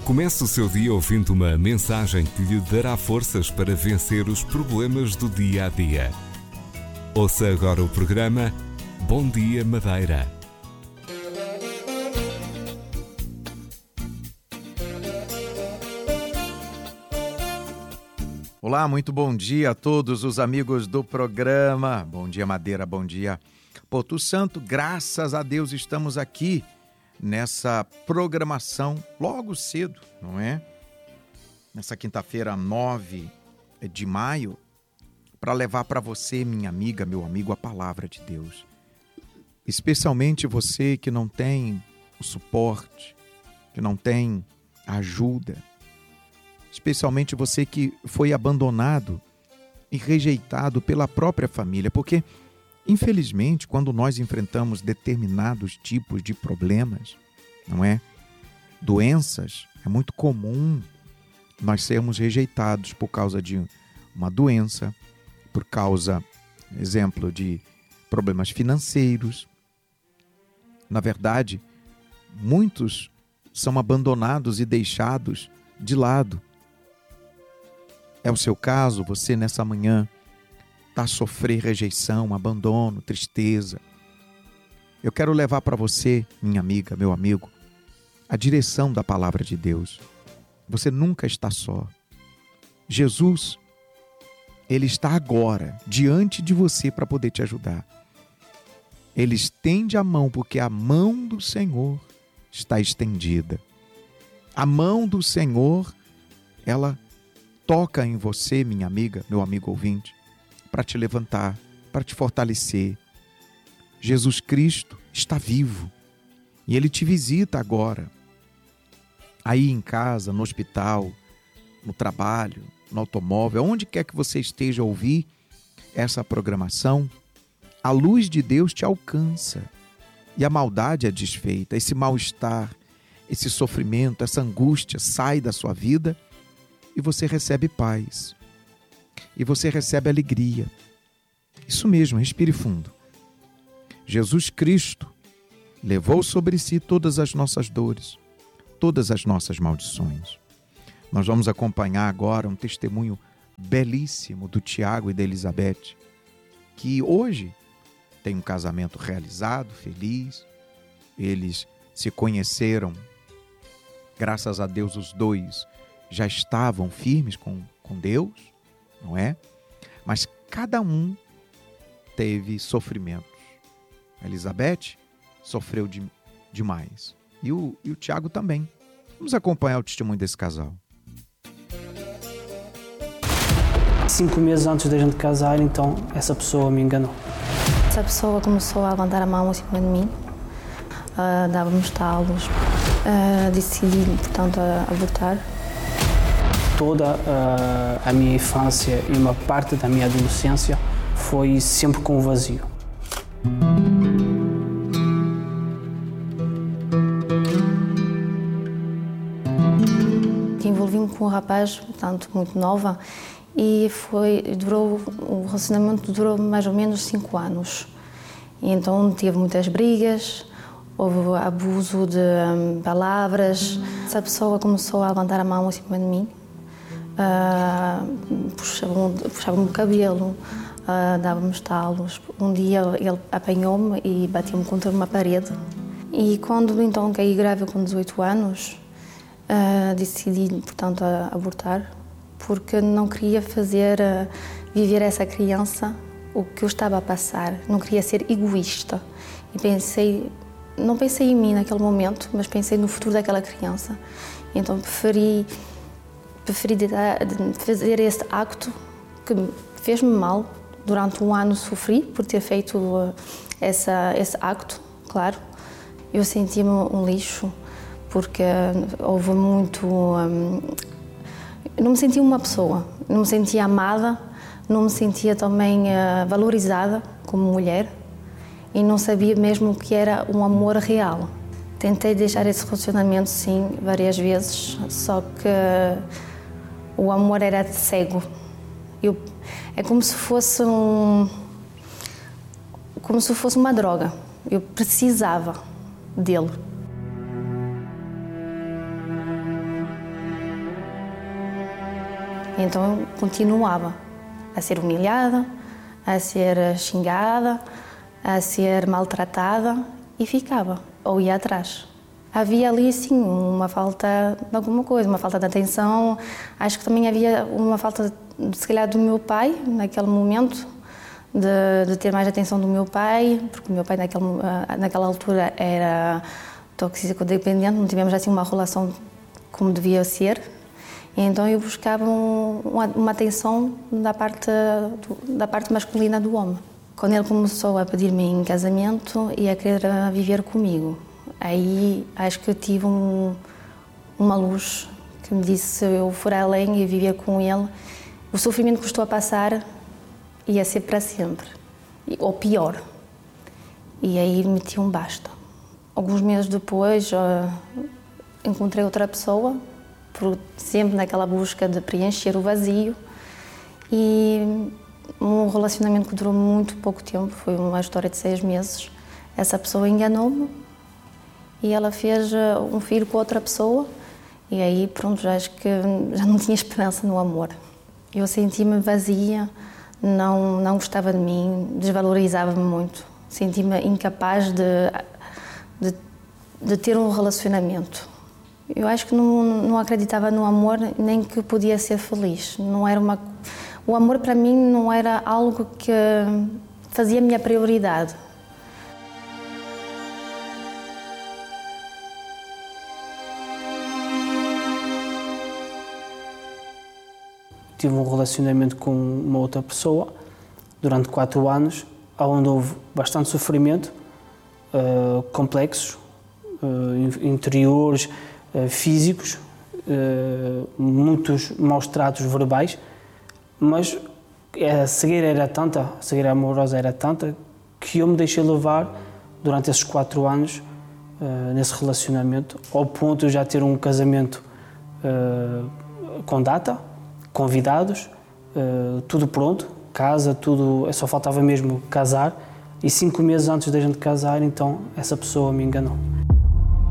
Comece o seu dia ouvindo uma mensagem que lhe dará forças para vencer os problemas do dia a dia. Ouça agora o programa Bom Dia Madeira. Olá, muito bom dia a todos os amigos do programa. Bom dia, Madeira, bom dia, Porto Santo. Graças a Deus estamos aqui nessa programação logo cedo, não é? Nessa quinta-feira, 9 de maio, para levar para você, minha amiga, meu amigo, a palavra de Deus. Especialmente você que não tem o suporte, que não tem a ajuda. Especialmente você que foi abandonado e rejeitado pela própria família, porque, infelizmente, quando nós enfrentamos determinados tipos de problemas, não é? Doenças, é muito comum nós sermos rejeitados por causa de uma doença, por causa, exemplo, de problemas financeiros. Na verdade, muitos são abandonados e deixados de lado. É o seu caso, você nessa manhã está a sofrer rejeição, abandono, tristeza. Eu quero levar para você, minha amiga, meu amigo, a direção da palavra de Deus. Você nunca está só. Jesus, Ele está agora diante de você para poder te ajudar. Ele estende a mão porque a mão do Senhor está estendida. A mão do Senhor, ela toca em você, minha amiga, meu amigo ouvinte, para te levantar, para te fortalecer. Jesus Cristo está vivo e Ele te visita agora. Aí em casa, no hospital, no trabalho, no automóvel, onde quer que você esteja a ouvir essa programação, a luz de Deus te alcança e a maldade é desfeita. Esse mal-estar, esse sofrimento, essa angústia sai da sua vida e você recebe paz. E você recebe alegria. Isso mesmo, respire fundo. Jesus Cristo levou sobre si todas as nossas dores, todas as nossas maldições. Nós vamos acompanhar agora um testemunho belíssimo do Tiago e da Elizabeth, que hoje tem um casamento realizado, feliz. Eles se conheceram, graças a Deus os dois já estavam firmes com Deus, não é? Mas cada um teve sofrimentos. A Elizabeth sofreu demais. E o Tiago também. Vamos acompanhar o testemunho desse casal. 5 meses antes da gente casar, então, essa pessoa me enganou. Essa pessoa começou a levantar a mão acima de mim, dava-me estalos, decidi, portanto, abortar. Toda a minha infância e uma parte da minha adolescência foi sempre com o vazio. Envolvi-me com um rapaz, portanto, muito nova, e o relacionamento durou mais ou menos 5 anos. E então teve muitas brigas, houve abuso de palavras. Essa pessoa começou a levantar a mão acima de mim, puxava-me o cabelo, dava-me estalos. Um dia ele apanhou-me e bateu-me contra uma parede. E quando então caí grávida com 18 anos, decidi, portanto, abortar, porque não queria viver essa criança o que eu estava a passar. Não queria ser egoísta. E não pensei em mim naquele momento, mas pensei no futuro daquela criança. Então preferi fazer esse acto que fez-me mal. Durante 1 ano sofri por ter feito esse acto, claro. Eu sentia-me um lixo, porque houve muito... Eu não me sentia uma pessoa, não me sentia amada, não me sentia também valorizada como mulher e não sabia mesmo o que era um amor real. Tentei deixar esse relacionamento, sim, várias vezes, só que o amor era cego. É como se fosse uma droga. Eu precisava dele. Então eu continuava a ser humilhada, a ser xingada, a ser maltratada e ficava, ou ia atrás. Havia ali, sim, uma falta de alguma coisa, uma falta de atenção. Acho que também havia uma falta, se calhar, do meu pai, naquele momento, de ter mais atenção do meu pai, porque o meu pai, naquela altura, era toxicodependente, não tivemos assim uma relação como devia ser. E então eu buscava uma atenção da parte masculina do homem. Quando ele começou a pedir-me em casamento e a querer viver comigo, aí acho que eu tive uma luz que me disse se eu for além e viver com ele, o sofrimento que estou a passar ia ser para sempre, ou pior. E aí meti um basta. Alguns meses depois encontrei outra pessoa, sempre naquela busca de preencher o vazio, e um relacionamento que durou muito pouco tempo, foi uma história de 6 meses. Essa pessoa enganou-me e ela fez um filho com outra pessoa, e aí pronto, já acho que já não tinha esperança no amor. Eu senti-me vazia, não gostava de mim, desvalorizava-me muito, senti-me incapaz de ter um relacionamento. Eu acho que não acreditava no amor, nem que podia ser feliz. O amor para mim não era algo que fazia a minha prioridade. Tive um relacionamento com uma outra pessoa durante 4 anos, onde houve bastante sofrimento, complexos, interiores, físicos, muitos maus tratos verbais, mas a cegueira amorosa era tanta que eu me deixei levar durante esses 4 anos nesse relacionamento, ao ponto de eu já ter um casamento com data, convidados, tudo pronto, casa, tudo, só faltava mesmo casar, e 5 meses antes da gente casar, então essa pessoa me enganou.